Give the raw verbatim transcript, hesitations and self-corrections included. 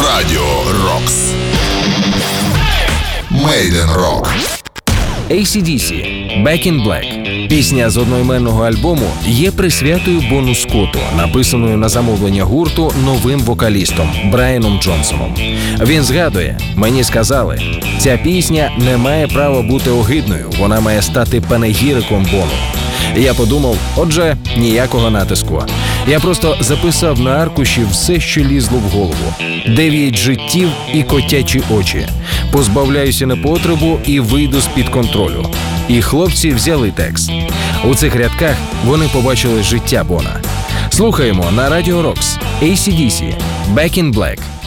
Радіо Рокс. Made in Rock. ей сі ді сі «Back in Black». Пісня з одноіменного альбому є присвятою Бону Скотту, написаною на замовлення гурту новим вокалістом Брайаном Джонсоном. Він згадує: «Мені сказали, ця пісня не має права бути огидною, вона має стати панегіриком Бону». Я подумав, отже, ніякого натиску. Я просто записав на аркуші все, що лізло в голову. Дев'ять життів і котячі очі. Позбавляюся непотребу і вийду з-під контролю. І хлопці взяли текст. У цих рядках вони побачили життя Бона. Слухаємо на Радіо Рокс ей сі ді сі «Back in Black».